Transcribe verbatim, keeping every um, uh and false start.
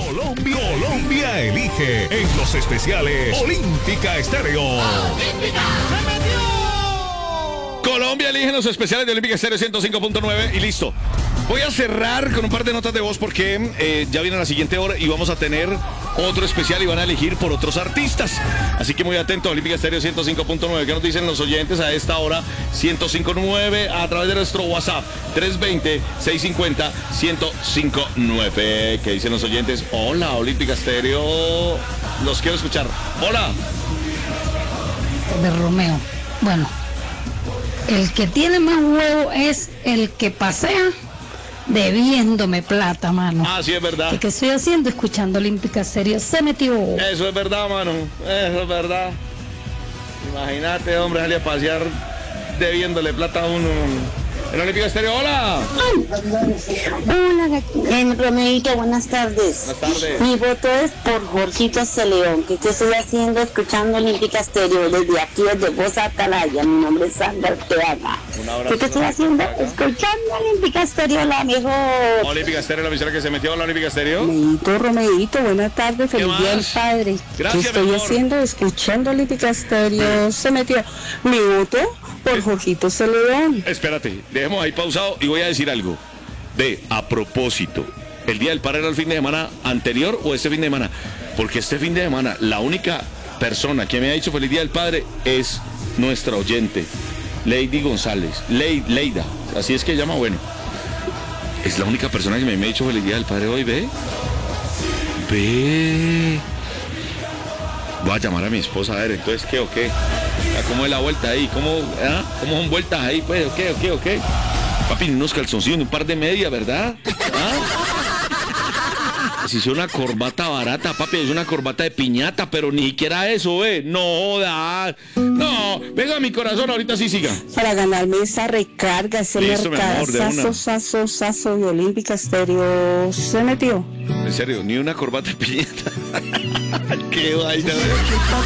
Colombia, Colombia elige en los especiales Olímpica Estéreo. ¡Olímpica! ¡Se metió! Colombia elige en los especiales de Olímpica Estéreo ciento cinco punto nueve y listo. Voy a cerrar con un par de notas de voz porque eh, ya viene la siguiente hora y vamos a tener otro especial y van a elegir por otros artistas. Así que muy atento a Olímpica Estéreo ciento cinco punto nueve. ¿Qué nos dicen los oyentes a esta hora? ciento cinco punto nueve a través de nuestro WhatsApp tres dos cero, seis cinco cero, ciento cinco punto nueve. ¿Qué dicen los oyentes? Hola, Olímpica Estéreo. Los quiero escuchar. Hola. De Romeo. Bueno, el que tiene más huevo es el que pasea debiéndome plata, mano. Ah, sí, es verdad. ¿Qué, qué estoy haciendo? Escuchando Olímpica Estéreo. Se metió. Eso es verdad, mano. Eso es verdad. Imagínate, hombre, salir a pasear debiéndole plata a uno. En Olímpica Estéreo, hola. Hola, en Romeito, buenas tardes. Buenas tardes. Mi voto es por Jorgito Celeón, que ¿qué estoy haciendo escuchando Olímpica Estéreo desde aquí, desde Voz Atalaya? Mi nombre es Sandra Ortega. Un abrazo. ¿Qué estoy haciendo? Escuchando Olímpica Estéreo, la mejor. Olímpica Estéreo, la emisora que se metió a la Olímpica Estéreo. Romeito, Romeito, buenas tardes, feliz más? día del padre. Gracias, ¿Qué estoy mi amor. haciendo? Escuchando Olímpica Estéreo, se metió. Mi voto por Jorgito Celeón. Espérate, dejemos ahí pausado y voy a decir algo. De, a propósito, ¿el Día del Padre era el fin de semana anterior o este fin de semana? Porque este fin de semana la única persona que me ha dicho feliz Día del Padre es nuestra oyente, Lady González, Ley, Leida, así es que llama, bueno. Es la única persona que me ha dicho feliz Día del Padre hoy, ve. Ve. Voy a llamar a mi esposa a ver, entonces, ¿qué o qué? ¿Cómo es la vuelta ahí? ¿Cómo, ¿ah? ¿Cómo son vueltas ahí? Pues, ¿qué o qué o qué? Papi, unos calzoncillos, un par de medias, ¿verdad? ¿Ah? Si es una corbata barata, papi, es una corbata de piñata, pero ni siquiera eso, ¿eh? No jodas. No, venga, mi corazón, ahorita sí siga. Para ganarme esa recarga, ese Listo, mi amor, de una. mercadazo, sazo, sazo de Olímpica Estéreo, se metió. En serio, ni una corbata de piñata. Qué vaina.